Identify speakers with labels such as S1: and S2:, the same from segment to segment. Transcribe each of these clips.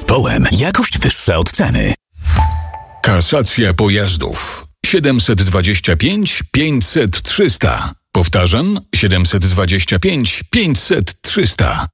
S1: zespołem. Jakość wyższa od ceny.
S2: Kasacja pojazdów 725 500 300. Powtarzam, 725 500 300.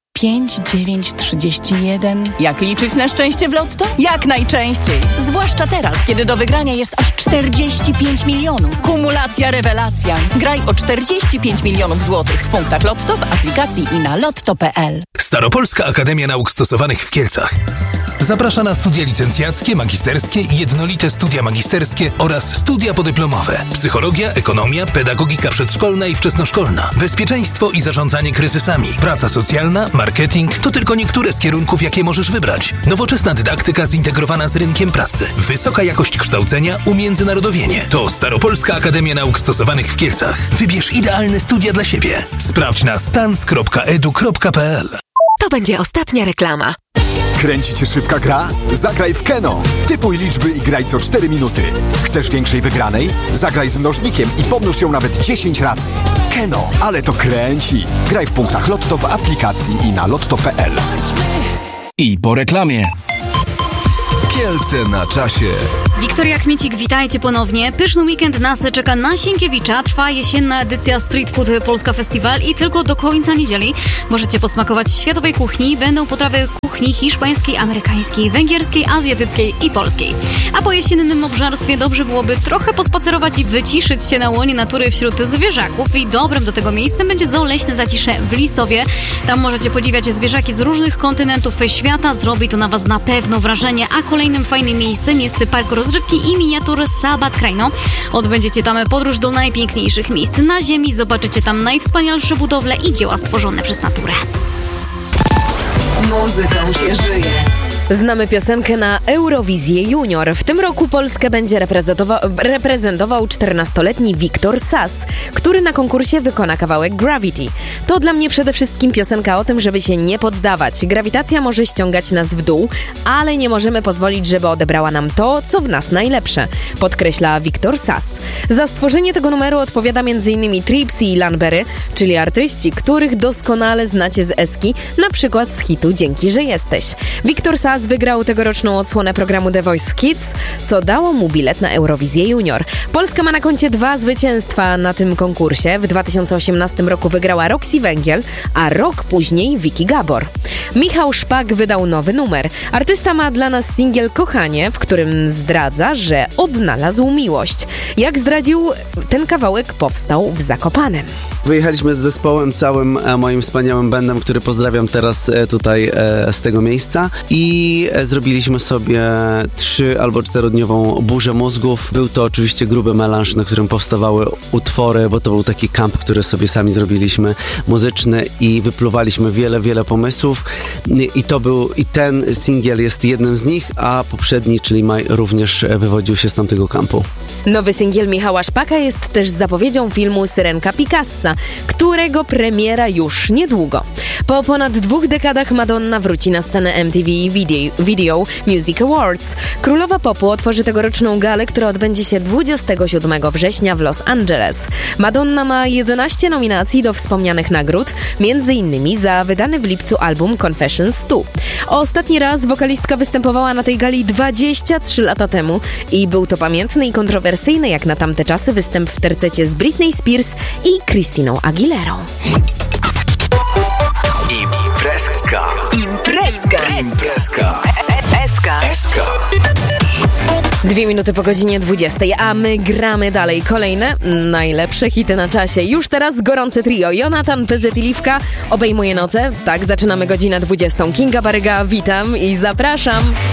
S3: 5931. Jak liczyć na szczęście w Lotto? Jak najczęściej. Zwłaszcza teraz, kiedy do wygrania jest aż 45 milionów. Kumulacja rewelacja. Graj o 45 milionów złotych w punktach Lotto, w aplikacji i na lotto.pl.
S1: Staropolska Akademia Nauk Stosowanych w Kielcach zaprasza na studia licencjackie, magisterskie, jednolite studia magisterskie oraz studia podyplomowe. Psychologia, ekonomia, pedagogika przedszkolna i wczesnoszkolna, bezpieczeństwo i zarządzanie kryzysami, praca socjalna, marketing to tylko niektóre z kierunków, jakie możesz wybrać. Nowoczesna dydaktyka zintegrowana z rynkiem pracy, wysoka jakość kształcenia, umiędzynarodowienie. To Staropolska Akademia Nauk Stosowanych w Kielcach. Wybierz idealne studia dla siebie. Sprawdź na stans.edu.pl.
S4: To będzie ostatnia reklama.
S5: Kręci cię szybka gra? Zagraj w Keno. Typuj liczby i graj co 4 minuty. Chcesz większej wygranej? Zagraj z mnożnikiem i pomnóż ją nawet 10 razy. Keno, ale to kręci. Graj w punktach Lotto w aplikacji i na lotto.pl.
S6: I po reklamie. Kielce na czasie.
S7: Wiktoria Kmiecik, witajcie ponownie. Pyszny weekend nas czeka na Sienkiewicza. Trwa jesienna edycja Street Food Polska Festival i tylko do końca niedzieli możecie posmakować światowej kuchni. Będą potrawy kuchni hiszpańskiej, amerykańskiej, węgierskiej, azjatyckiej i polskiej. A po jesiennym obżarstwie dobrze byłoby trochę pospacerować i wyciszyć się na łonie natury wśród zwierzaków. I dobrym do tego miejscem będzie Zoo Leśne Zacisze w Lisowie. Tam możecie podziwiać zwierzaki z różnych kontynentów świata. Zrobi to na Was na pewno wrażenie. A kolejnym fajnym miejscem jest park rozrywki i miniatur Sabat Krajno. Odbędziecie tam podróż do najpiękniejszych miejsc na ziemi. Zobaczycie tam najwspanialsze budowle i dzieła stworzone przez naturę.
S4: Muzyką się żyje.
S8: Znamy piosenkę na Eurowizję Junior. W tym roku Polskę będzie reprezentował 14-letni Wiktor Sass, który na konkursie wykona kawałek Gravity. To dla mnie przede wszystkim piosenka o tym, żeby się nie poddawać. Grawitacja może ściągać nas w dół, ale nie możemy pozwolić, żeby odebrała nam to, co w nas najlepsze, podkreśla Wiktor Sass. Za stworzenie tego numeru odpowiada m.in. Tripsy i Lanbery, czyli artyści, których doskonale znacie z Eski, na przykład z hitu Dzięki, że jesteś. Wiktor Sass wygrał tegoroczną odsłonę programu The Voice Kids, co dało mu bilet na Eurowizję Junior. Polska ma na koncie 2 zwycięstwa na tym konkursie. W 2018 roku wygrała Roxy Węgiel, a rok później Vicky Gabor. Michał Szpak wydał nowy numer. Artysta ma dla nas singiel Kochanie, w którym zdradza, że odnalazł miłość. Jak zdradził, ten kawałek powstał w Zakopanem.
S9: Wyjechaliśmy z zespołem całym, moim wspaniałym bandem, który pozdrawiam teraz tutaj z tego miejsca i zrobiliśmy sobie 3 albo 4-dniową burzę mózgów. Był to oczywiście gruby melanż, na którym powstawały utwory, bo to był taki kamp, który sobie sami zrobiliśmy, muzyczny i wypluwaliśmy wiele pomysłów i ten singiel jest jednym z nich, a poprzedni, czyli Maj, również wywodził się z tamtego kampu.
S8: Nowy singiel Michała Szpaka jest też zapowiedzią filmu Syrenka Picassa, którego premiera już niedługo. Po ponad 2 dekadach Madonna wróci na scenę MTV Video Music Awards. Królowa Popu otworzy tegoroczną galę, która odbędzie się 27 września w Los Angeles. Madonna ma 11 nominacji do wspomnianych nagród, m.in. za wydany w lipcu album Confessions 2. Ostatni raz wokalistka występowała na tej gali 23 lata temu i był to pamiętny i kontrowersyjny jak na tamte czasy występ w tercecie z Britney Spears i Christiną Aguilerą.
S4: Imprezka.
S8: 2 minuty po godzinie 20, a my gramy dalej. Kolejne najlepsze hity na czasie. Już teraz gorące trio Jonathan, PZ i Liwka obejmuje noce. Tak, zaczynamy godzinę 20. Kinga Baryga, witam i zapraszam.